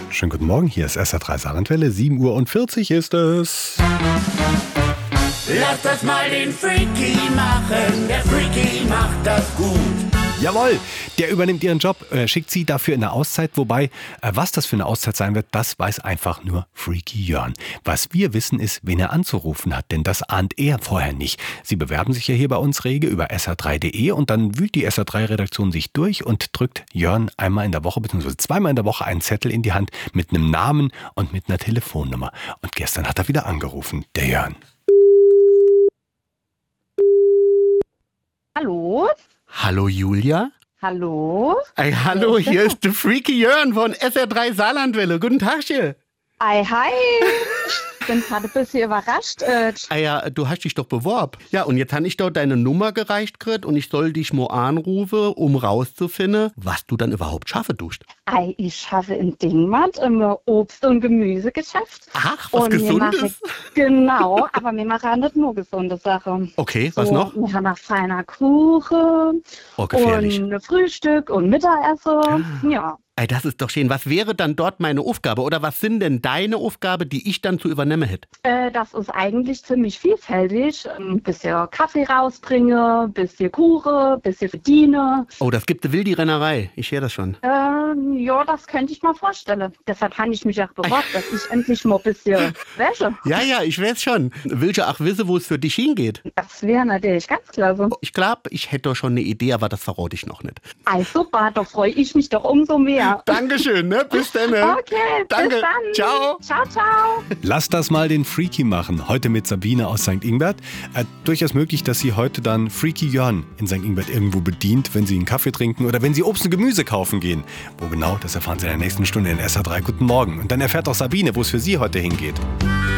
Schönen guten Morgen, hier ist SR3 Saarlandwelle, 7:40 ist es. Lass das mal den Freaky machen, der Freaky macht das gut. Jawohl, der übernimmt ihren Job, schickt sie dafür in eine Auszeit, wobei, was das für eine Auszeit sein wird, das weiß einfach nur Freaky Jörn. Was wir wissen ist, wen er anzurufen hat, denn das ahnt er vorher nicht. Sie bewerben sich ja hier bei uns rege über sr3.de und dann wühlt die SR3-Redaktion sich durch und drückt Jörn einmal in der Woche bzw. zweimal in der Woche einen Zettel in die Hand mit einem Namen und mit einer Telefonnummer. Und gestern hat er wieder angerufen, der Jörn. Hallo? Hallo Julia? Hallo? Ei, hallo, hier ist der Freaky Jörn von SR3 Saarlandwelle. Guten Tag, hier. Ei, hi. Ich bin gerade ein bisschen überrascht. Ja, du hast dich doch beworben. Ja, und jetzt habe ich dort deine Nummer gereicht gekriegt und ich soll dich mal anrufen, um rauszufinden, was du dann überhaupt schaffen tust. Ei, ich schaffe in Dingmart im Obst- und Gemüsegeschäft. Ach, was und Gesundes? Genau, aber wir machen nicht nur gesunde Sachen. Okay, was noch? Wir haben noch feiner Kuchen Oh, gefährlich. und Frühstück und Mittagessen. Ja. Ey, das ist doch schön. Was wäre dann dort meine Aufgabe? Oder was sind denn deine Aufgaben, die ich dann zu übernehmen hätte? Das ist eigentlich ziemlich vielfältig. Ein bisschen Kaffee rausbringe, ein bisschen Kuchen, ein bisschen verdiene. Oh, das gibt eine wilde Rennerei. Ich sehe das schon. Ja, das könnte ich mir vorstellen. Deshalb habe ich mich auch beworben, dass ich endlich mal ein bisschen wäsche. Ja, ich weiß schon. Will ja auch wissen, wo es für dich hingeht. Das wäre natürlich ganz klasse. Ich glaube, ich hätte doch schon eine Idee, aber das verrate ich noch nicht. Super, da freue ich mich doch umso mehr. Dankeschön, ne? Bis dann. Ne? Okay, Danke. bis dann. Ciao. Ciao, ciao. Lass das mal den Freaky machen. Heute mit Sabine aus St. Ingbert. Durchaus möglich, dass sie heute dann Freaky Jörn in St. Ingbert irgendwo bedient, wenn sie einen Kaffee trinken oder wenn sie Obst und Gemüse kaufen gehen. Wo genau, das erfahren Sie in der nächsten Stunde in SR3 Guten Morgen. Und dann erfährt auch Sabine, wo es für sie heute hingeht.